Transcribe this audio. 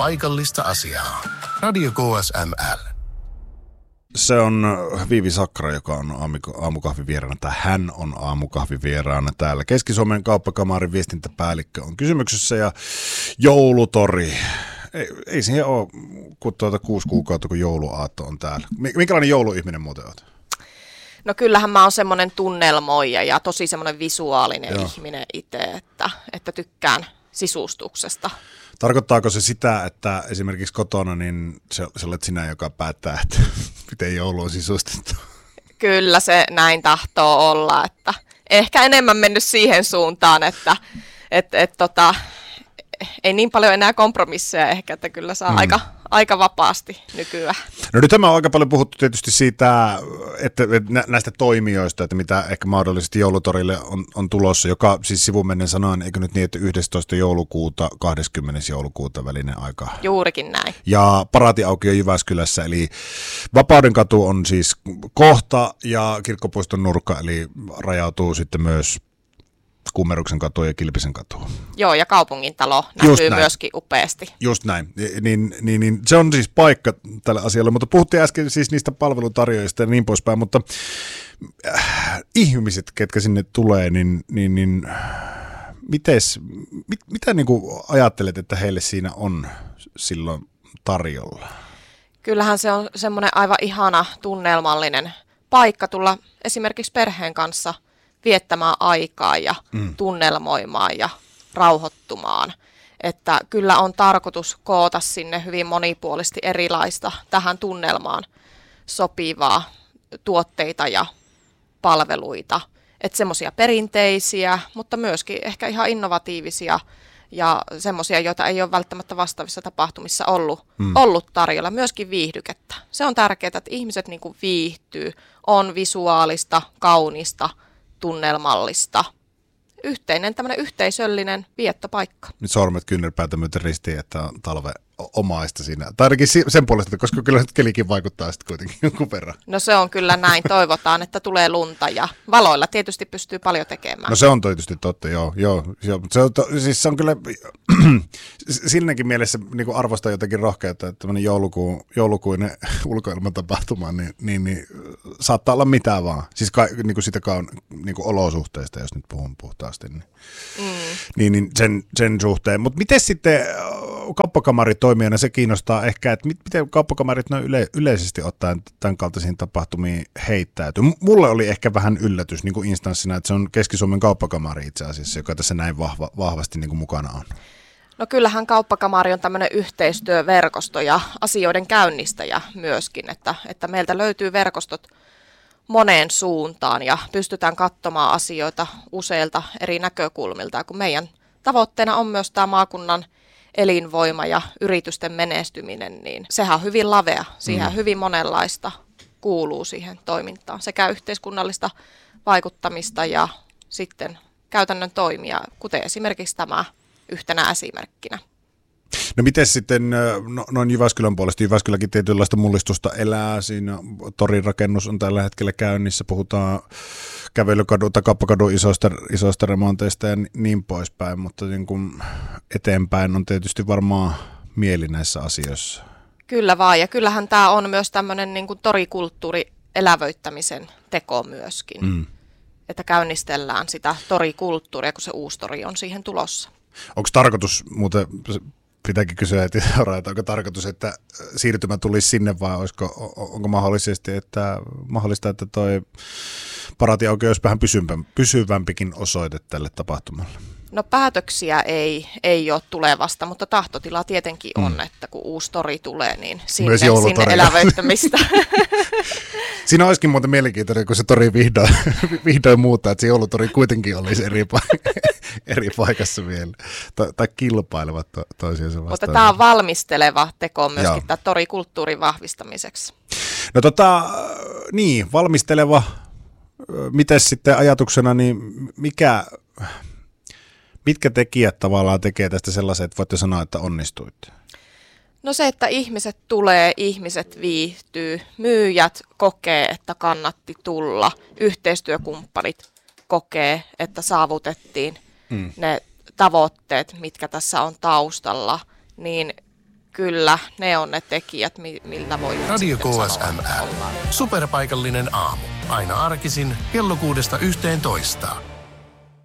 paikallista asiaa. Radio KSML. Se on Viivi Sakra, joka on aamukahvivieraana, tai hän on aamukahvivieraana täällä. Keski-Suomen kauppakamarin viestintäpäällikkö on kysymyksessä ja joulutori. Ei siihen ole kuin 6 kuukautta, kun jouluaatto on täällä. Minkälainen jouluihminen muuten olet? No kyllähän mä oon semmoinen tunnelmoija ja tosi semmoinen visuaalinen ihminen itse, että tykkään sisustuksesta. Tarkoittaako se sitä, että esimerkiksi kotona niin se olet sinä, joka päättää, että miten joulu on sisustettu? Kyllä se näin tahtoo olla, että ehkä enemmän mennyt siihen suuntaan, että ei niin paljon enää kompromisseja ehkä, että kyllä saa aika vapaasti nykyään. No nyt on aika paljon puhuttu tietysti siitä, että näistä toimijoista, että mitä ehkä mahdollisesti joulutorille on tulossa, joka siis sivumennen sanoen, eikö nyt niin, että 11. joulukuuta, 20. joulukuuta välinen aika. Juurikin näin. Ja paraatiaukio Jyväskylässä, eli Vapaudenkatu on siis kohta ja Kirkkopuiston nurkka, eli rajautuu sitten myös Kummeruksen katu ja Kilpisen katu. Joo, ja Kaupungintalo näkyy myöskin upeasti. Just näin. Niin, se on siis paikka tälle asialle, mutta puhuttiin äsken siis niistä palvelutarjoajista ja niin poispäin, mutta ihmiset, ketkä sinne tulee, niin mitä niin kuin ajattelet, että heille siinä on silloin tarjolla? Kyllähän se on semmoinen aivan ihana tunnelmallinen paikka tulla esimerkiksi perheen kanssa viettämään aikaa ja tunnelmoimaan ja rauhoittumaan. Että kyllä on tarkoitus koota sinne hyvin monipuolisesti erilaista tähän tunnelmaan sopivaa tuotteita ja palveluita. Että semmoisia perinteisiä, mutta myöskin ehkä ihan innovatiivisia ja semmoisia, joita ei ole välttämättä vastaavissa tapahtumissa ollut tarjolla. Myöskin viihdykettä. Se on tärkeää, että ihmiset niin kuin viihtyy, on visuaalista, kaunista, tunnelmallista. Yhteinen, tämmöinen yhteisöllinen viettopaikka. Nyt sormet kyynärpäätä myöten ristiin, että on talve omaista siinä. Tai ainakin sen puolesta, koska kyllä kelikin vaikuttaa sitten kuitenkin jonkun verran. No se on kyllä näin. Toivotaan, että tulee lunta ja valoilla tietysti pystyy paljon tekemään. No se on tietysti totta, joo. Siis se on kyllä siinäkin mielessä niin kuin arvostaa jotenkin rohkeutta, että tämmöinen joulukuinen ulkoilmatapahtuma, niin saattaa olla mitä vaan. Siis niin kuin sitä niin kuin olosuhteista, jos nyt puhun puhtaasti. Niin sen suhteen. Mutta miten sitten kauppakamarit toimijana, se kiinnostaa ehkä, että miten kauppakamarit noin yleisesti ottaen tämän kaltaisiin tapahtumiin heittäytyy. Mulle oli ehkä vähän yllätys niin kuin instanssina, että se on Keski-Suomen kauppakamari itse asiassa, joka tässä näin vahvasti niin kuin mukana on. No kyllähän kauppakamari on tämmöinen yhteistyöverkosto ja asioiden käynnistäjä myöskin, että meiltä löytyy verkostot moneen suuntaan ja pystytään katsomaan asioita useilta eri näkökulmilta, kun meidän tavoitteena on myös tämä maakunnan elinvoima ja yritysten menestyminen, niin sehän on hyvin lavea. Siihen hyvin monenlaista kuuluu siihen toimintaan, sekä yhteiskunnallista vaikuttamista ja sitten käytännön toimia, kuten esimerkiksi tämä yhtenä esimerkkinä. No miten sitten noin Jyväskylän puolesta? Jyväskyläkin tietynlaista mullistusta elää. Siinä torin rakennus on tällä hetkellä käynnissä. Puhutaan kävelykadun tai kauppakadun isoista remonteista ja niin poispäin. Mutta niin kuin eteenpäin on tietysti varmaan mieli näissä asioissa. Kyllä vaan. Ja kyllähän tämä on myös tämmöinen niin kuin torikulttuuri elävöittämisen teko myöskin. Että käynnistellään sitä torikulttuuria, kun se uusi tori on siihen tulossa. Onko tarkoitus muuten... Pitääkin kysyä, että onko tarkoitus, että siirtymä tulisi sinne vai onko mahdollista, että toi paraatiaukio olisi vähän pysyvämpikin osoite tälle tapahtumalle? No päätöksiä ei ole tulevasta, mutta tahtotila tietenkin on, että kun uusi tori tulee, niin sinne elävöittämistä. Siinä olisikin muuten mielenkiintoinen, kun se tori vihdoin muuttaa, että se joulutori kuitenkin olisi eri paikassa vielä, tai kilpailevat toisiinsa vastaan. Mutta tämä on valmisteleva teko myöskin tämä torikulttuurin vahvistamiseksi. No niin, valmisteleva, mites sitten ajatuksena, niin mitkä tekijät tavallaan tekee tästä sellaisen, että voitte sanoa, että onnistuitte? No se, että ihmiset tulee, ihmiset viihtyy, myyjät kokee, että kannatti tulla, yhteistyökumppanit kokee, että saavutettiin ne tavoitteet, mitkä tässä on taustalla, niin Kyllä, ne on ne tekijät, millä voi Radio sitten sanoa, että KSML. ollaan. Superpaikallinen aamu. Aina arkisin kello 6–11.